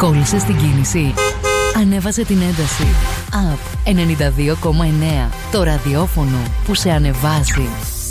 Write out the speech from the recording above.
Κόλλησες την κίνηση. Ανέβασε την ένταση. Up 92,9. Το ραδιόφωνο που σε ανεβάζει.